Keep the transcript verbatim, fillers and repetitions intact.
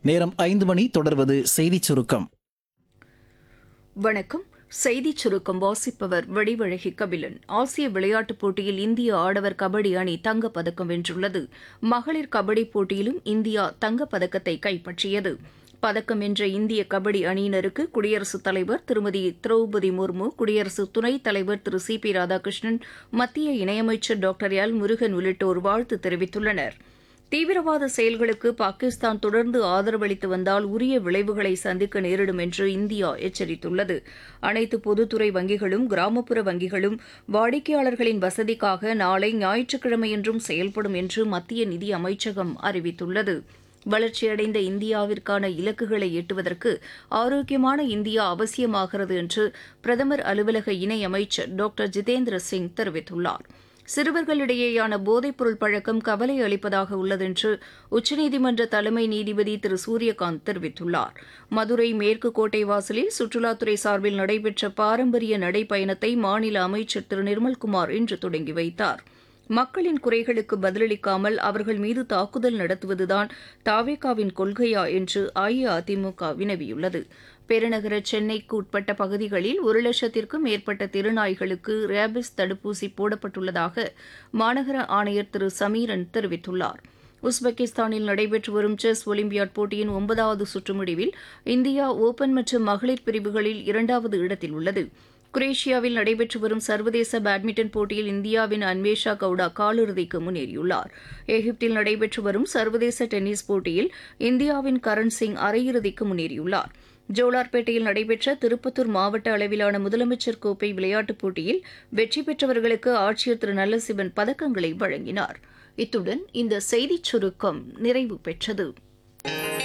நேரம் ஐந்து மணி. தொடர்வது செய்திச் சுருக்கம். வணக்கம். செய்திச் சுருக்கம் வாசிப்பவர் வடிவழகி கபிலன். ஆசிய விளையாட்டுப் போட்டியில் இந்திய ஆடவர் கபடி அணி தங்கப்பதக்கம் வென்றுள்ளது. மகளிர் கபடி போட்டியிலும் இந்தியா தங்கப்பதக்கத்தை கைப்பற்றியது. பதக்கம் வென்ற இந்திய கபடி அணியினருக்கு குடியரசுத் தலைவர் திருமதி திரௌபதி முர்மு, குடியரசு துணைத் தலைவர் திரு சி பி ராதாகிருஷ்ணன், மத்திய இணையமைச்சர் டாக்டர் எல் முருகன் உள்ளிட்டோர் வாழ்த்து தெரிவித்துள்ளனர். தீவிரவாத செயல்களுக்கு பாகிஸ்தான் தொடர்ந்து ஆதரவளித்து வந்தால் உரிய விளைவுகளை சந்திக்க நேரிடும் என்று இந்தியா எச்சரித்துள்ளது. அனைத்து பொதுத்துறை வங்கிகளும் கிராமப்புற வங்கிகளும் வாடிக்கையாளர்களின் வசதிக்காக நாளை ஞாயிற்றுக்கிழமையன்றும் செயல்படும் என்று மத்திய நிதி அமைச்சகம் அறிவித்துள்ளது. வளர்ச்சியடைந்த இந்தியாவிற்கான இலக்குகளை எட்டுவதற்கு ஆரோக்கியமான இந்தியா அவசியமாகிறது என்று பிரதமர் அலுவலக இணையமைச்சர் டாக்டர் ஜிதேந்திர சிங் தெரிவித்துள்ளார். சிறுவர்களிடையேயான போதைப்பொருள் பழக்கம் கவலை அளிப்பதாக உள்ளதென்று உச்சநீதிமன்ற தலைமை நீதிபதி திரு சூரியகாந்த் தெரிவித்துள்ளார். மதுரை மேற்கு கோட்டை வாசலில் சுற்றுலாத்துறை சார்பில் நடைபெற்ற பாரம்பரிய நடைப்பயணத்தை மாநில அமைச்சர் திரு நிர்மல்குமார் இன்று தொடங்கி வைத்தார். மக்களின் குறைகளுக்கு பதிலளிக்காமல் அவர்கள் மீது தாக்குதல் நடத்துவதுதான் தாவேகாவின் கொள்கையா என்று அஇஅதிமுக வினவியுள்ளது. பெருநகர சென்னைக்கு உட்பட்ட பகுதிகளில் ஒரு லட்சத்திற்கும் மேற்பட்ட தெருநாய்களுக்கு ரேபிஸ் தடுப்பூசி போடப்பட்டுள்ளதாக மாநகர ஆணையர் திரு சமீரன் தெரிவித்துள்ளார். உஸ்பெகிஸ்தானில் நடைபெற்று வரும் செஸ் ஒலிம்பியாட் போட்டியின் ஒன்பதாவது சுற்று முடிவில் இந்தியா ஓபன் மற்றும் மகளிர் பிரிவுகளில் இரண்டாவது இடத்தில் உள்ளது. குரேஷியாவில் நடைபெற்று வரும் சர்வதேச பேட்மிண்டன் போட்டியில் இந்தியாவின் அன்வேஷா கவுடா காலிறுதிக்கு முன்னேறியுள்ளார். எகிப்தில் நடைபெற்று வரும் சர்வதேச டென்னிஸ் போட்டியில் இந்தியாவின் கரண் சிங் அரையிறுதிக்கு முன்னேறியுள்ளார். ஜோலார்பேட்டையில் நடைபெற்ற திருப்பத்தூர் மாவட்ட அளவிலான முதலமைச்சர் கோப்பை விளையாட்டுப் போட்டியில் வெற்றி பெற்றவர்களுக்கு ஆட்சியர் திரு நல்லசிவன் பதக்கங்களை வழங்கினார். இத்துடன் இந்த செய்திச் சுருக்கம் நிறைவு பெற்றது.